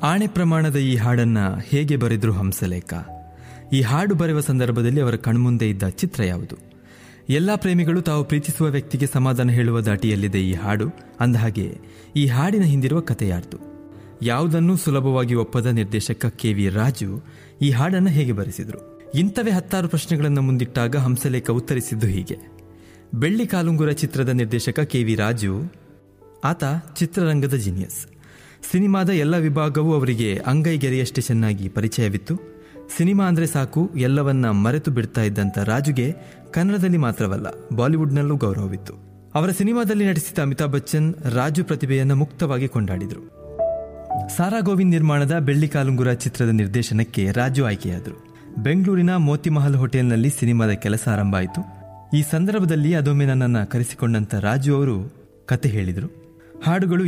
ಆಣೆ ಪ್ರಮಾಣದ ಈ ಹಾಡನ್ನ ಹೇಗೆ ಬರೆದ್ರು ಹಂಸಲೇಖ? ಈ ಹಾಡು ಬರೆಯುವ ಸಂದರ್ಭದಲ್ಲಿ ಅವರ ಕಣ್ಮುಂದೆ ಇದ್ದ ಚಿತ್ರ ಯಾವುದು? ಎಲ್ಲ ಪ್ರೇಮಿಗಳು ತಾವು ಪ್ರೀತಿಸುವ ವ್ಯಕ್ತಿಗೆ ಸಮಾಧಾನ ಹೇಳುವ ದಾಟಿಯಲ್ಲಿದೆ ಈ ಹಾಡು. ಅಂದಹಾಗೆ ಈ ಹಾಡಿನ ಹಿಂದಿರುವ ಕಥೆ ಯಾರ್ದು? ಯಾವುದನ್ನೂ ಸುಲಭವಾಗಿ ಒಪ್ಪದ ನಿರ್ದೇಶಕ KV ರಾಜು ಈ ಹಾಡನ್ನು ಹೇಗೆ ಬರೆಸಿದ್ರು? ಇಂಥವೇ 10 ಪ್ರಶ್ನೆಗಳನ್ನು ಮುಂದಿಟ್ಟಾಗ ಹಂಸಲೇಖ ಉತ್ತರಿಸಿದ್ದು ಹೀಗೆ. ಬೆಳ್ಳಿ ಕಾಲುಂಗುರ ಚಿತ್ರದ ನಿರ್ದೇಶಕ KV ರಾಜು, ಆತ ಚಿತ್ರರಂಗದ ಜೀನಿಯಸ್. ಸಿನಿಮಾದ ಎಲ್ಲ ವಿಭಾಗವೂ ಅವರಿಗೆ ಅಂಗೈಗೆರೆಯಷ್ಟೇ ಚೆನ್ನಾಗಿ ಪರಿಚಯವಿತ್ತು. ಸಿನಿಮಾ ಅಂದರೆ ಸಾಕು, ಎಲ್ಲವನ್ನ ಮರೆತು ಬಿಡ್ತಾ ಇದ್ದಂಥ ರಾಜುಗೆ ಕನ್ನಡದಲ್ಲಿ ಮಾತ್ರವಲ್ಲ, ಬಾಲಿವುಡ್ನಲ್ಲೂ ಗೌರವವಿತ್ತು. ಅವರ ಸಿನಿಮಾದಲ್ಲಿ ನಟಿಸಿದ ಅಮಿತಾಬ್ ಬಚ್ಚನ್ ರಾಜು ಪ್ರತಿಭೆಯನ್ನು ಮುಕ್ತವಾಗಿ ಕೊಂಡಾಡಿದರು. ಸಾರಾ ಗೋವಿಂದ್ ನಿರ್ಮಾಣದ ಬೆಳ್ಳಿ ಕಾಲುಂಗುರ ಚಿತ್ರದ ನಿರ್ದೇಶನಕ್ಕೆ ರಾಜು ಆಯ್ಕೆಯಾದರು. ಬೆಂಗಳೂರಿನ ಮೋತಿಮಹಲ್ ಹೋಟೆಲ್ನಲ್ಲಿ ಸಿನಿಮಾದ ಕೆಲಸ ಆರಂಭ ಆಯಿತು. ಈ ಸಂದರ್ಭದಲ್ಲಿ ಅದೊಮ್ಮೆ ನನ್ನನ್ನು ಕರೆಸಿಕೊಂಡಂಥ ರಾಜು ಅವರು ಕತೆ ಹೇಳಿದರು. ಹಾಡುಗಳು